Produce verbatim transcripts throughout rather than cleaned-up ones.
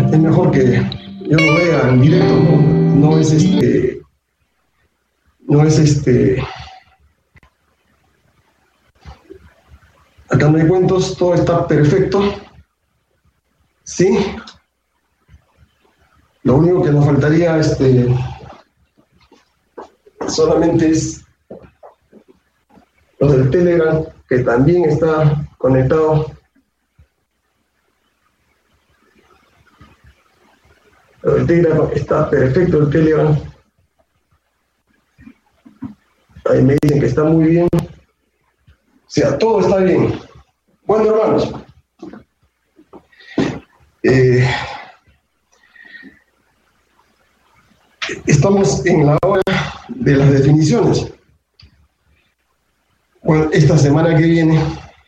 es mejor que yo lo vea en directo, no, no es este, no es este, acá no hay cuentos, todo está perfecto, ¿sí? Lo único que nos faltaría, este, solamente es lo del Telegram, que también está conectado. Lo del Telegram está perfecto, el Telegram. Ahí me dicen que está muy bien. O sea, todo está bien. Bueno, hermanos, eh, estamos en la hora de las definiciones. Bueno, esta semana que viene,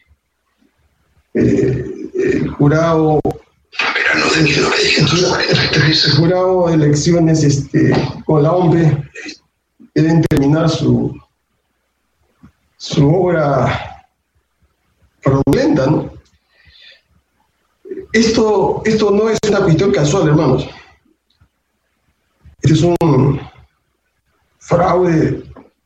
eh, el jurado, pero no de lo que dije, el jurado de elecciones este, con la O M P E deben terminar su, su obra fraudulenta, ¿no? Esto, esto no es una cuestión casual, hermanos. Este es un fraude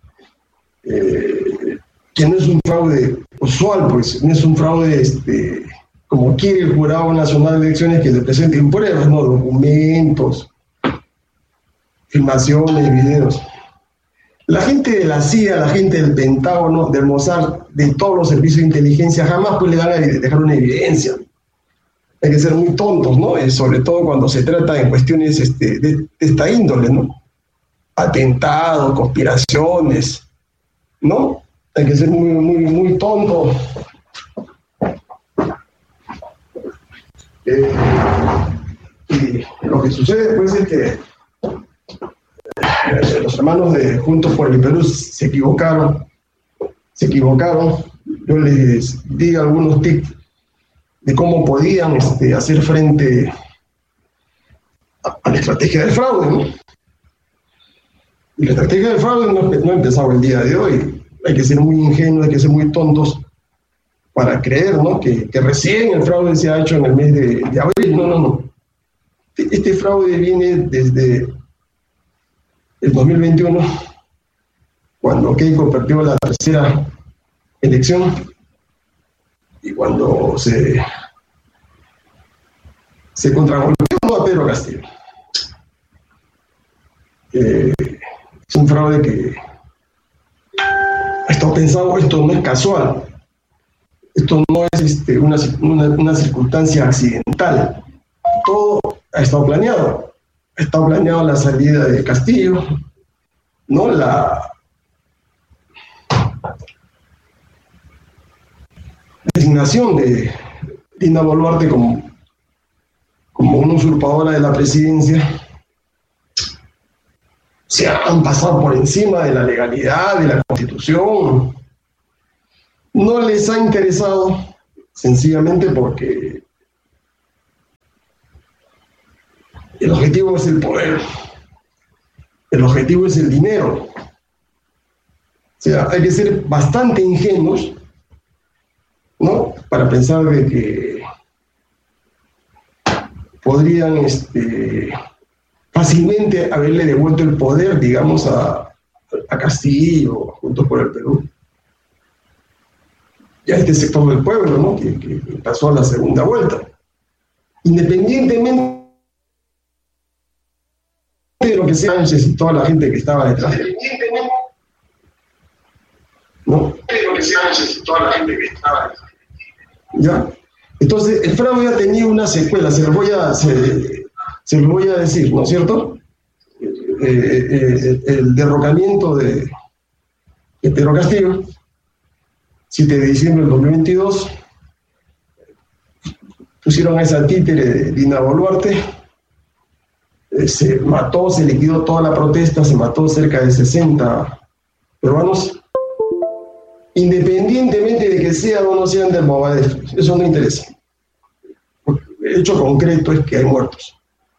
eh, que no es un fraude usual, pues no es un fraude este, como quiere el Jurado Nacional de Elecciones, que se presenten pruebas, ¿no? Documentos, filmaciones, videos. La gente de la C I A, la gente del Pentágono, del Mossad, de todos los servicios de inteligencia, jamás pues le van a dejar una evidencia. Hay que ser muy tontos, ¿no? Y sobre todo cuando se trata en cuestiones este, de, de esta índole, ¿no? Atentados, conspiraciones, ¿no? Hay que ser muy, muy, muy tonto. Eh, y lo que sucede pues es que eh, los hermanos de Juntos por el Perú se equivocaron, se equivocaron. Yo les di algunos tips de cómo podían este, hacer frente a, a la estrategia del fraude, ¿no? Y la estrategia del fraude no, no ha empezado el día de hoy. Hay que ser muy ingenuos, hay que ser muy tontos para creer, ¿no? Que, que recién el fraude se ha hecho en el mes de, de abril. No, no, no. Este, este fraude viene desde el dos mil veintiuno, cuando Keiko perdió la tercera elección y cuando se, se contragolpeó a Pedro Castillo. Eh, es un fraude que ha estado pensado, esto no es casual, esto no es este, una, una, una circunstancia accidental, todo ha estado planeado, ha estado planeado la salida de Castillo, ¿no? La designación de Dina Boluarte como, como una usurpadora de la presidencia. Se han pasado por encima de la legalidad, de la Constitución. No les ha interesado, sencillamente porque el objetivo es el poder, el objetivo es el dinero. O sea, hay que ser bastante ingenuos, ¿no? Para pensar de que podrían este, fácilmente haberle devuelto el poder, digamos, a, a Castillo, Juntos por el Perú, ya este sector del pueblo, ¿no? Que, que pasó a la segunda vuelta. Independientemente de lo que sea Sánchez y toda la gente que estaba detrás de él, ¿no? De lo que sea Sánchez y toda la gente que estaba detrás de él. ¿Ya? Entonces, el fraude ha tenido una secuela, se lo voy a, se, se lo voy a decir, ¿no es cierto? Eh, eh, eh, el derrocamiento de, de Pedro Castillo, siete de diciembre del dos mil veintidós, pusieron a esa títere de Dina Boluarte, eh, se mató, se liquidó toda la protesta, se mató cerca de sesenta peruanos, independientemente de que sean o no sean del Movadef, eso no interesa. El hecho concreto es que hay muertos.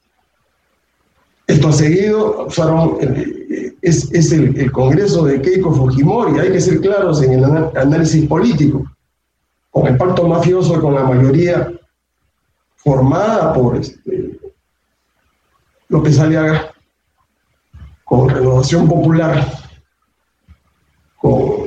Esto seguido usaron, es, es el, el Congreso de Keiko Fujimori, hay que ser claros en el análisis político, con el pacto mafioso, con la mayoría formada por este, López Aliaga, con Renovación Popular, con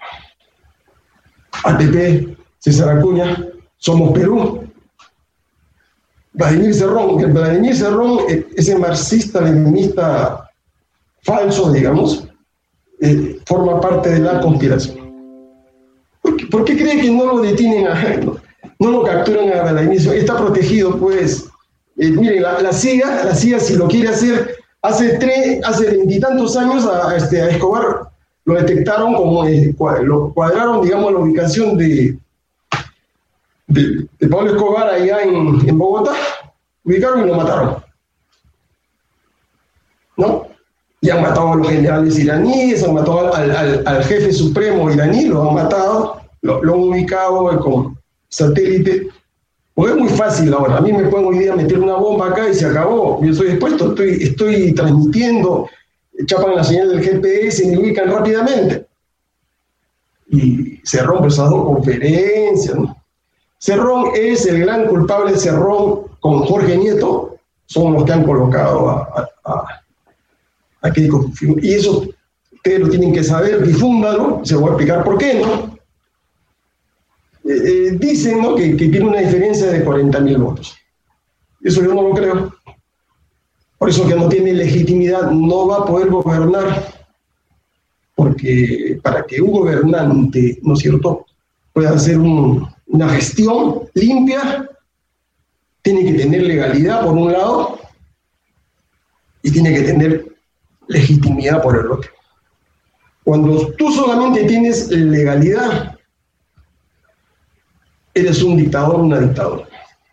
A T P, César Acuña, Somos Perú, Vladimir Cerrón, que Vladimir Cerrón, ese marxista-leninista falso, digamos, eh, forma parte de la conspiración. ¿Por qué, ¿Por qué cree que no lo detienen, a, no, no lo capturan a Vladimir Cerrón? Está protegido, pues. Eh, miren, la, la C I A, la C I A, si lo quiere hacer, hace tres, hace veintitantos años a, a, este, a Escobar lo detectaron como, eh, lo cuadraron, digamos, la ubicación de, de, de Pablo Escobar allá en, en Bogotá, ubicaron y lo mataron, ¿no? Y han matado a los generales iraníes, han matado al, al, al jefe supremo iraní, lo han matado, lo, lo han ubicado con satélite. Pues es muy fácil ahora, a mí me pueden hoy día meter una bomba acá y se acabó, yo estoy expuesto, estoy, estoy transmitiendo, chapan la señal del G P S y me ubican rápidamente. Y Cerrón, pues ha dado conferencias, ¿no? Cerrón es el gran culpable de Cerrón con Jorge Nieto, son los que han colocado a, a, a, a Keiko Fujimori. Y eso ustedes lo tienen que saber, difúndalo, se voy a explicar por qué, ¿no? Eh, eh, dicen, ¿no?, que, que tiene una diferencia de cuarenta mil votos. Eso yo no lo creo. Por eso que no tiene legitimidad, no va a poder gobernar, porque para que un gobernante, ¿no es cierto?, pueda hacer un, una gestión limpia, tiene que tener legalidad por un lado y tiene que tener legitimidad por el otro. Cuando tú solamente tienes legalidad, eres un dictador, una dictadora.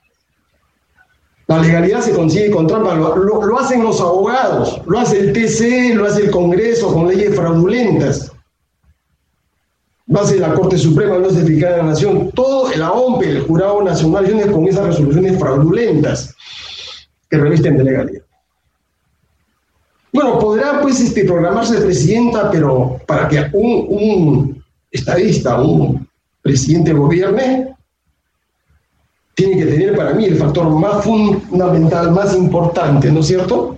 La legalidad se consigue con trampa, lo, lo, lo hacen los abogados, lo hace el T C, lo hace el Congreso con leyes fraudulentas, lo hace la Corte Suprema, lo hace el Fiscal de la Nación, todo la O M P, el Jurado Nacional, viene con esas resoluciones fraudulentas que revisten de legalidad. Bueno, podrá pues este, programarse de presidenta, pero para que un, un estadista, un presidente gobierne, tiene que tener para mí el factor más fundamental, más importante, ¿no es cierto?,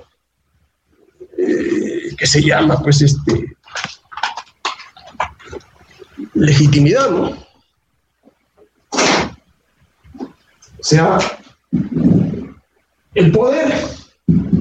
eh, que se llama, pues, este, legitimidad, ¿no? O sea, el poder